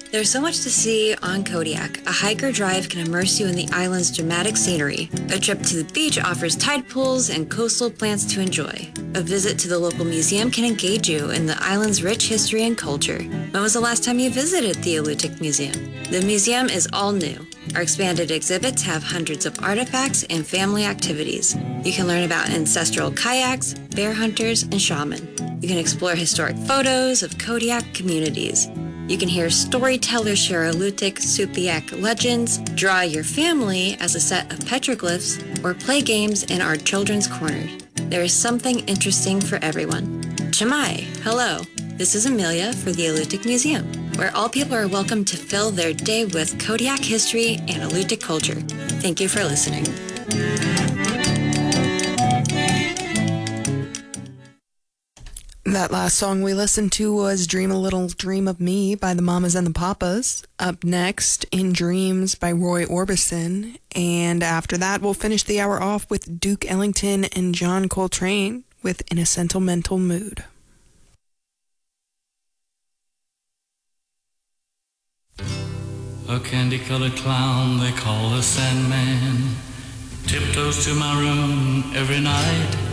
There's so much to see on Kodiak. A hike or drive can immerse you in the island's dramatic scenery. A trip to the beach offers tide pools and coastal plants to enjoy. A visit to the local museum can engage you in the island's rich history and culture. When was the last time you visited the Alutiiq Museum? The museum is all new. Our expanded exhibits have hundreds of artifacts and family activities. You can learn about ancestral kayaks, bear hunters, and shaman. You can explore historic photos of Kodiak communities. You can hear storytellers share Alutiiq Supiaq legends, draw your family as a set of petroglyphs, or play games in our children's corner. There is something interesting for everyone. Chamai, hello. This is Amelia for the Alutiiq Museum, where all people are welcome to fill their day with Kodiak history and Alutiiq culture. Thank you for listening. That last song we listened to was Dream a Little Dream of Me by the Mamas and the Papas. Up next, In Dreams by Roy Orbison. And after that, we'll finish the hour off with Duke Ellington and John Coltrane with In a Sentimental Mood. A candy-colored clown they call the Sandman tiptoes to my room every night.